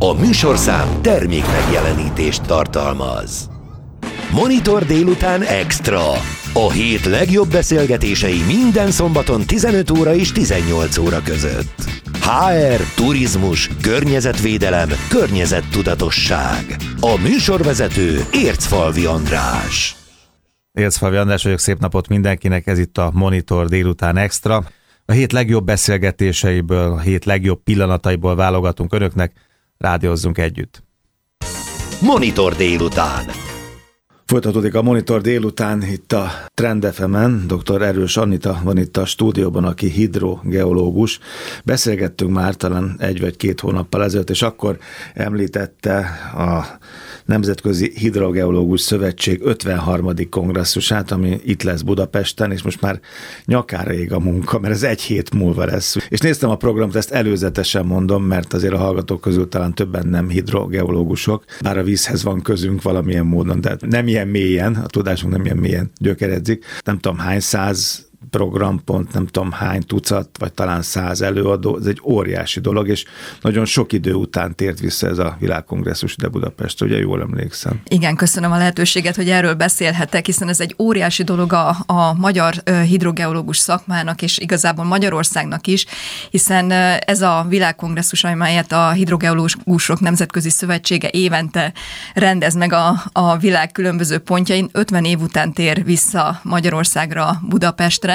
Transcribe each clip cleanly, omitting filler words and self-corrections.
A műsorszám termék megjelenítést tartalmaz. Monitor délután extra. A hét legjobb beszélgetései minden szombaton 15 óra és 18 óra között. HR, turizmus, környezetvédelem, környezettudatosság. A műsorvezető Ércfalvi András. Ércfalvi András vagyok, szép napot mindenkinek, ez itt a Monitor délután extra. A hét legjobb beszélgetéseiből, a hét legjobb pillanataiból válogatunk önöknek, rádiózzunk együtt. Monitor délután. Folytatódik a Monitor délután itt a Trend FM-en. Dr. Erős Anita van itt a stúdióban, aki hidrogeológus. Beszélgettünk már talán 1 vagy 2 hónappal ezelőtt, és akkor említette a Nemzetközi Hidrogeológus Szövetség 53. kongresszusát, ami itt lesz Budapesten, és most már nyakára ég a munka, mert ez 1 hét múlva lesz. És néztem a programot, ezt előzetesen mondom, mert azért a hallgatók közül talán többen nem hidrogeológusok, bár a vízhez van közünk valamilyen módon, de nem ilyen mélyen, a tudásunk nem ilyen mélyen gyökeredzik. Nem tudom hány 100 programpont, nem tudom hány tucat, vagy talán 100 előadó, ez egy óriási dolog, és nagyon sok idő után tért vissza ez a világkongresszus ide Budapestre, ugye jól emlékszem. Igen, köszönöm a lehetőséget, hogy erről beszélhetek, hiszen ez egy óriási dolog a magyar hidrogeológus szakmának, és igazából Magyarországnak is, hiszen ez a világkongresszus, amelyet a Hidrogeológusok Nemzetközi Szövetsége évente rendez meg a világ különböző pontjain, 50 év után tér vissza Magyarországra, Budapestre,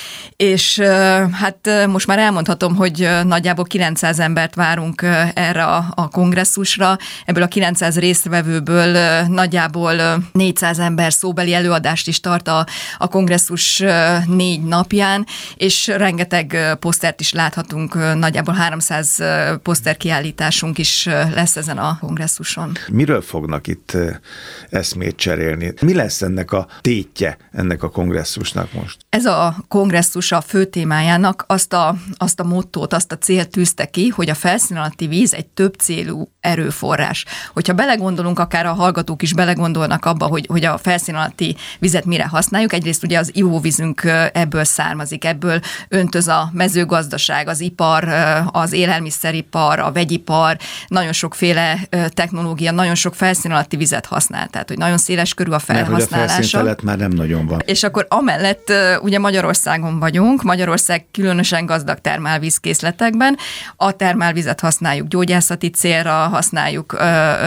és hát most már elmondhatom, hogy nagyjából 900 embert várunk erre a kongresszusra. Ebből a 900 résztvevőből nagyjából 400 ember szóbeli előadást is tart a kongresszus 4 napján, és rengeteg posztert is láthatunk, nagyjából 300 poszterkiállításunk is lesz ezen a kongresszuson. Miről fognak itt eszmét cserélni? Mi lesz ennek a tétje ennek a kongresszusnak most? Ez a kongresszus a fő témájának azt a mottót, azt a célt tűzte ki, hogy a felszín alatti víz egy többcélú erőforrás. Hogyha belegondolunk, akár a hallgatók is belegondolnak abba, hogy a felszín alatti vizet mire használjuk, egyrészt ugye az ivóvízünk ebből származik, ebből öntöz a mezőgazdaság, az ipar, az élelmiszeripar, a vegyipar, nagyon sokféle technológia, nagyon sok felszín alatti vizet használ, tehát hogy nagyon széles körű a felhasználása. Mert hogy a felszín felett már nem nagyon van. És akkor amellett ugye Magyarországon vagyunk, Magyarország különösen gazdag termálvízkészletekben, a termálvizet használjuk gyógyászati célra, használjuk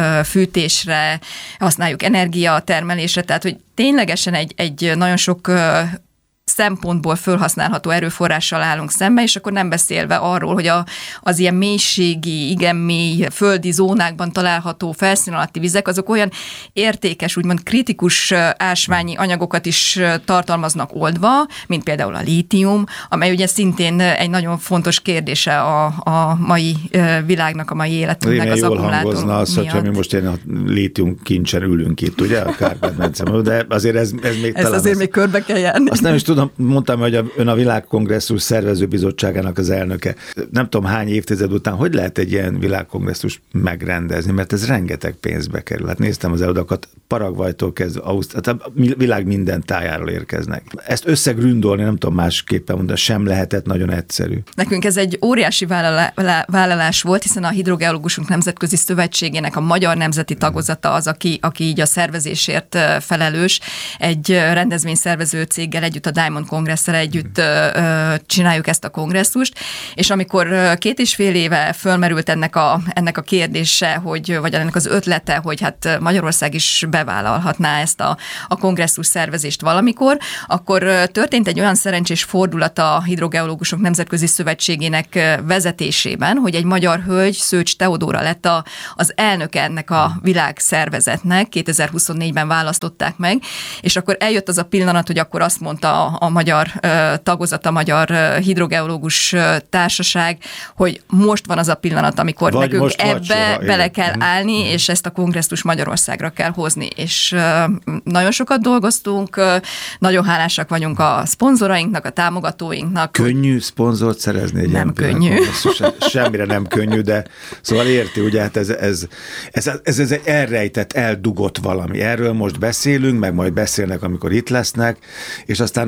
fűtésre, használjuk energiatermelésre, tehát hogy ténylegesen egy nagyon sok szempontból fölhasználható erőforrással állunk szembe, és akkor nem beszélve arról, hogy az ilyen mélységi, igen mély földi zónákban található felszín alatti vizek, azok olyan értékes, úgymond kritikus ásványi anyagokat is tartalmaznak oldva, mint például a lítium, amely ugye szintén egy nagyon fontos kérdése a mai világnak, a mai életünknek az akkumulátor miatt. Jól hangozna az, hogyha mi most a lítium kincsen ülünk itt, ugye, a Kárpát-medencében, de azért ez még talán... azért még körbe kell járni. Azt nem is tudom, mondtam, hogy ön a világkongresszus szervezőbizottságának az elnöke. Nem tudom hány évtized után, hogy lehet egy ilyen világkongresszus megrendezni, mert ez rengeteg pénzbe kerül. Hát néztem az előadakat, Paraguaytól kezdve, hát a világ minden tájáról érkeznek. Ezt összegründolni, nem tudom másképpen mondani, sem lehetett nagyon egyszerű. Nekünk ez egy óriási vállalás volt, hiszen a Hidrogeológusok Nemzetközi Szövetségének a magyar nemzeti tagozata az, aki így a szervezésért felelős. Egy rendezvényszervező céggel együtt, a Diamond Kongresszel együtt csináljuk ezt a kongresszust, és amikor 2,5 éve fölmerült ennek a kérdése, vagy ennek az ötlete, hogy hát Magyarország is bevállalhatná ezt a kongresszus szervezést valamikor, akkor történt egy olyan szerencsés fordulat a Hidrogeológusok Nemzetközi Szövetségének vezetésében, hogy egy magyar hölgy, Szőcs Teodóra lett az elnöke ennek a világszervezetnek, 2024-ben választották meg, és akkor eljött az a pillanat, hogy akkor azt mondta a magyar tagozat, a Magyar Hidrogeológus Társaság, hogy most van az a pillanat, amikor nekünk ebbe bele kell állni, és ezt a kongresszus Magyarországra kell hozni. És nagyon sokat dolgoztunk, nagyon hálásak vagyunk a szponzorainknak, a támogatóinknak. Könnyű szponzort szerezni? Egy nem könnyű. Semmire nem könnyű, de szóval érti, ugye, hát ez egy elrejtett, eldugott valami. Erről most beszélünk, meg majd beszélnek, amikor itt lesznek, és aztán úgy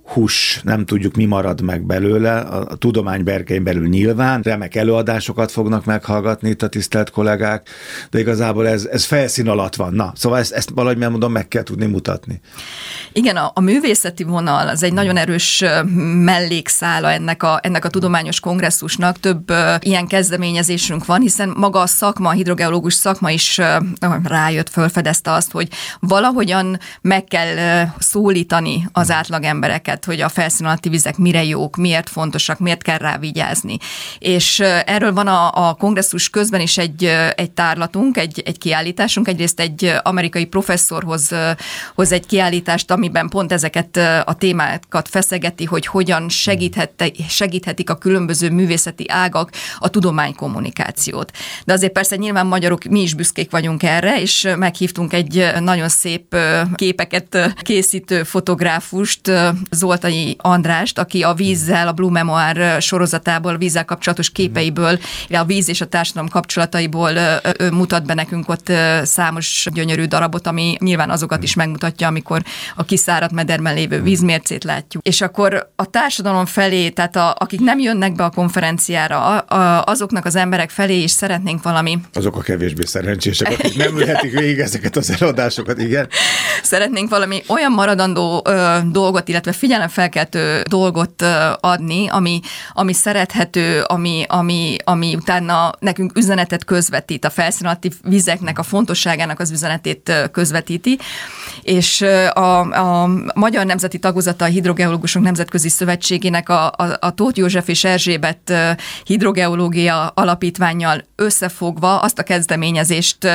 hús, nem tudjuk, mi marad meg belőle, a tudomány berkein belül nyilván, remek előadásokat fognak meghallgatni itt a tisztelt kollégák, de igazából ez felszín alatt van. Na, szóval ezt valahogy mondom, meg kell tudni mutatni. Igen, a művészeti vonal az egy nagyon erős mellékszála ennek a tudományos kongresszusnak. Több ilyen kezdeményezésünk van, hiszen maga a szakma, a hidrogeológus szakma is rájött, fölfedezte azt, hogy valahogyan meg kell szólítani az átlag embereket, hogy a felszín alatti vizek mire jók, miért fontosak, miért kell rá vigyázni. És erről van a kongresszus közben is egy tárlatunk, egy kiállításunk. Egyrészt egy amerikai professzorhoz hoz egy kiállítást, amiben pont ezeket a témákat feszegeti, hogy hogyan segíthetik a különböző művészeti ágak a tudománykommunikációt. De azért persze nyilván magyarok, mi is büszkék vagyunk erre, és meghívtunk egy nagyon szép képeket készítő fotográfust, Zoltai Andrást, aki a vízzel, a Blue Memoir sorozatából, a vízzel kapcsolatos képeiből, a víz és a társadalom kapcsolataiból mutat be nekünk ott számos gyönyörű darabot, ami nyilván azokat is megmutatja, amikor a kiszáradt mederben lévő vízmércét látjuk. És akkor a társadalom felé, tehát akik nem jönnek be a konferenciára, azoknak az emberek felé is szeretnénk valami... Azok a kevésbé szerencsések, akik nem ülhetik végig ezeket az előadásokat, igen. Szeretnénk valami olyan maradandó dolgot, illetve figyelemfelkeltő dolgot adni, ami szerethető, ami utána nekünk üzenetet közvetít, a felszín alatti vizeknek a fontosságának az üzenetét közvetíti, és a Magyar Nemzeti Tagozata a Hidrogeológusok Nemzetközi Szövetségének a Tóth József és Erzsébet Hidrogeológia Alapítvánnyal összefogva azt a kezdeményezést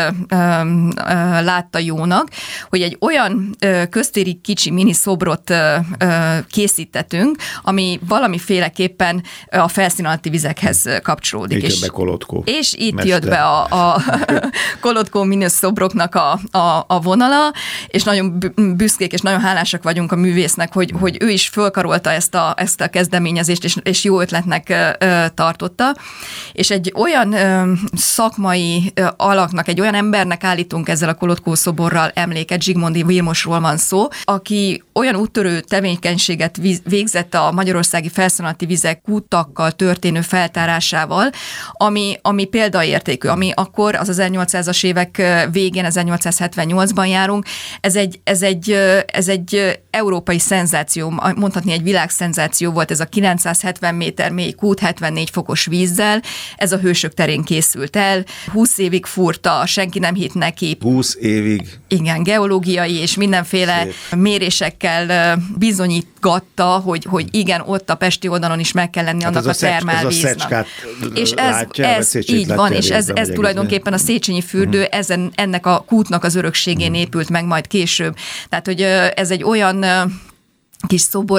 látta jónak, hogy egy olyan köztéri kicsi mini szobrot készítettünk, ami valamiféleképpen a felszín alatti vizekhez kapcsolódik. Itt jött be Kolodkó. És itt jött be a Kolodkó mini szobroknak a vonala, és nagyon büszkék és nagyon hálásak vagyunk a művésznek, hogy ő is fölkarolta ezt a kezdeményezést, és jó ötletnek tartotta. És egy olyan szakmai alaknak, egy olyan embernek állítunk ezzel a Kolodkó szoborral emléket, Zsigmondy Vilmosról van szó, aki olyan úttörő tevékenységet végzett a magyarországi felszín alatti vizek kutakkal történő feltárásával, ami példaértékű, ami akkor az 1800-as évek végén, 1878-ban járunk. Ez egy európai szenzáció, mondhatni egy világszenzáció volt ez a 970 méter mély kút 74 fokos vízzel. Ez a Hősök terén készült el. 20 évig fúrta, senki nem hitt neki. 20 évig? Igen, geológiai és mindenféle szép mérésekkel bizonyítgatta, hogy igen, ott a pesti oldalon is meg kell lenni annak a termálvíznak. És ez így van, és ez tulajdonképpen a Széchenyi fürdő, ennek a kútnak az örökségén épült meg majd később. Tehát, hogy ez egy olyan kis szobor,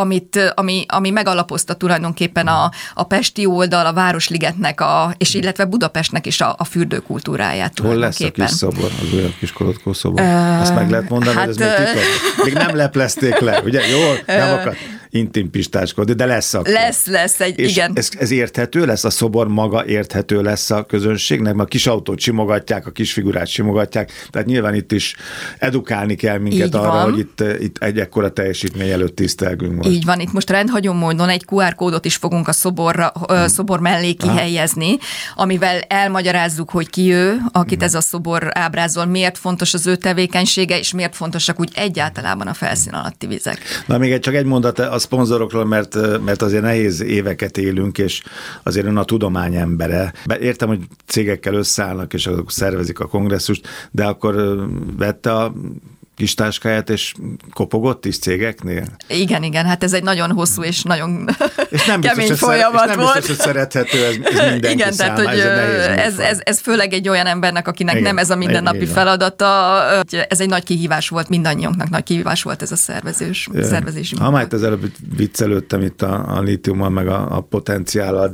ami megalapozta tulajdonképpen a pesti oldal, a Városligetnek, és illetve Budapestnek is a fürdőkultúráját. Hol lesz a kis szobor, az olyan kis Kolodkó szobor? Azt meg lehet mondani, hogy ez még titok? Még nem leplezték le, ugye? Jól? Nem akar intim pistácskodni, de lesz akkor. Lesz, igen. Ez érthető lesz? A szobor maga érthető lesz a közönségnek? Mert a kis autót simogatják, a kis figurát simogatják, tehát nyilván itt is edukálni kell minket így arra, van, hogy itt egy ekkora teljesítmény előtt tisztelgünk most. Így van, itt most rendhagyó módon egy QR kódot is fogunk a szobor mellé kihelyezni, amivel elmagyarázzuk, hogy ki ő, akit ez a szobor ábrázol, miért fontos az ő tevékenysége, és miért fontosak úgy egyáltalában a felszín alatti vizek. Na még csak egy mondat a szponzorokról, mert azért nehéz éveket élünk, és azért ön a tudomány embere. Értem, hogy cégekkel összeállnak, és akkor szervezik a kongresszust, de akkor vette a kis táskáját, és kopogott is cégeknél? Igen, hát ez egy nagyon hosszú és nagyon kemény folyamat volt. És nem biztos, hogy szerethető ez mindenki igen, számára. Tehát, hogy ez főleg egy olyan embernek, akinek igen, nem ez a mindennapi feladata. Ez egy nagy kihívás volt, mindannyiunknak nagy kihívás volt ez a szervezési munka. Amelyet előbb viccelődtem itt a lítiummal, meg a potenciállal, de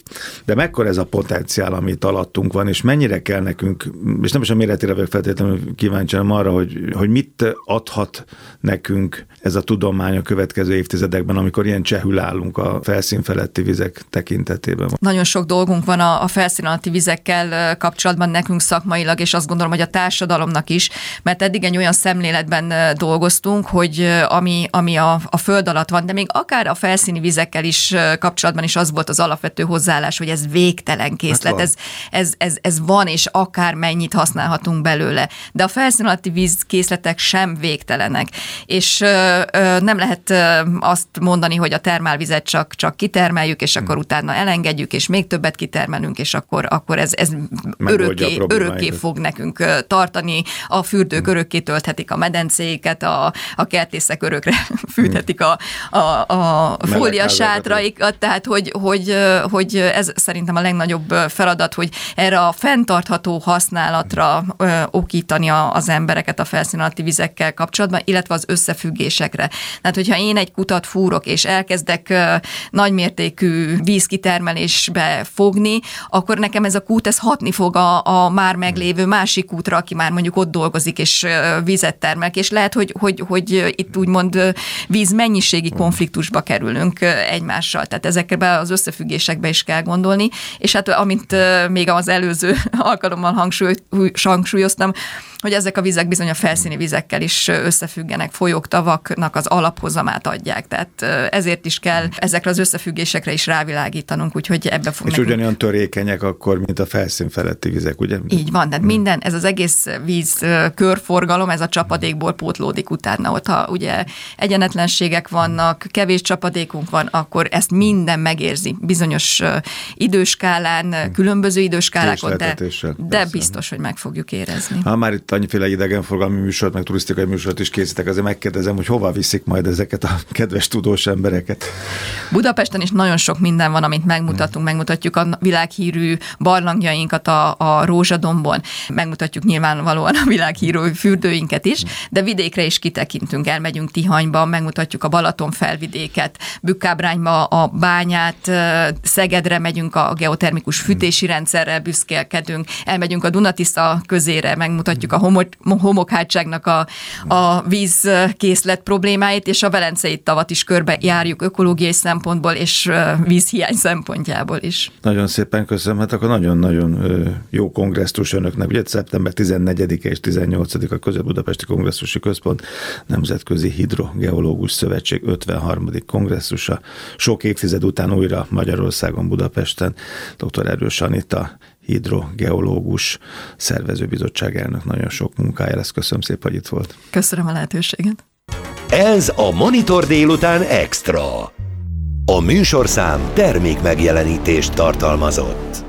de mekkora ez a potenciál, amit alattunk van, és mennyire kell nekünk, és nem is a méretére vagyok feltétlenül kíváncsi, hanem arra, hogy mit adhat nekünk ez a tudomány a következő évtizedekben, amikor ilyen csehül állunk a felszín feletti vizek tekintetében. Nagyon sok dolgunk van a felszín alatti vizekkel kapcsolatban nekünk szakmailag, és azt gondolom, hogy a társadalomnak is, mert eddig egy olyan szemléletben dolgoztunk, hogy ami a föld alatt van, de még akár a felszíni vizekkel is kapcsolatban is az volt az alapvető hozzáállás, hogy ez végtelen készlet, ez van, és akár mennyit használhatunk belőle. De a felszín alatti vízkészletek sem végtelenek. És nem lehet azt mondani, hogy a termálvizet csak kitermeljük, és akkor utána elengedjük, és még többet kitermelünk, és akkor ez örökké fog nekünk tartani. A fürdők örökké tölthetik a medencéiket, a kertészek örökre fűthetik a fóliasátrai, tehát hogy ez szerintem a legnagyobb feladat, hogy erre a fenntartható használatra okítani az embereket a felszín alatti vizekkel kapcsolatban, illetve az összefüggésekre. Tehát, hogyha én egy kutat fúrok, és elkezdek nagymértékű vízkitermelésbe fogni, akkor nekem ez a kút, ez hatni fog a már meglévő másik kútra, aki már mondjuk ott dolgozik, és vizet termel, és lehet, hogy itt úgymond vízmennyiségi konfliktusba kerülünk egymással. Tehát ezekbe az összefüggésekbe is kell gondolni, és hát amint még az előző alkalommal hangsúlyoztam, hogy ezek a vizek bizony a felszíni vizekkel is összefüggenek, folyók, tavaknak az alaphozamát adják. Tehát ezért is kell ezekre az összefüggésekre is rávilágítanunk, úgyhogy ebbe fog és ugyanolyan törékenyek akkor, mint a felszín feletti vizek, ugye? Így van, tehát minden, ez az egész víz körforgalom, ez a csapadékból pótlódik utána. Ott, ha ugye egyenetlenségek vannak, kevés csapadékunk van, akkor ezt minden megérzi. Bizonyos időskálán, különböző időskálákon, de biztos, hogy meg fogjuk érezni. Ha már itt annyiféle idegenforgalmi műsort, meg turisztikai műsort is készítek, azért megkérdezem, hogy hova viszik majd ezeket a kedves tudós embereket. Budapesten is nagyon sok minden van, amit megmutatjuk a világhírű barlangjainkat a Rózsadombon, megmutatjuk nyilvánvalóan a világhírű fürdőinket is, de vidékre is kitekintünk, elmegyünk Tihanyba, megmutatjuk a Balaton felvidéket, Bükkábrányba a bányát, Szegedre megyünk, a geotermikus fűtési rendszerrel büszkélkedünk, elmegyünk a Dunatisza közére, megmutatjuk a homokhátságnak a vízkészlet problémáit, és a Velencei tavat is körbe járjuk ökológiai szempontból, és vízhiány szempontjából is. Nagyon szépen köszönöm, hát akkor nagyon-nagyon jó kongresszus önöknek. Ugye szeptember 14-e és 18-a Közép-Budapesti Kongresszusi Központ Nemzetközi Hidrogeológus Szövetség 53. kongresszusa. Sok évtized után újra Magyarországon, Budapesten. Dr. Erős Anita, hidrogeológus, szervezőbizottság elnök, nagyon sok munkája lesz. Köszönöm szépen, hogy itt volt. Köszönöm a lehetőséget. Ez a Monitor délután extra. A műsorszám termékmegjelenítést tartalmazott.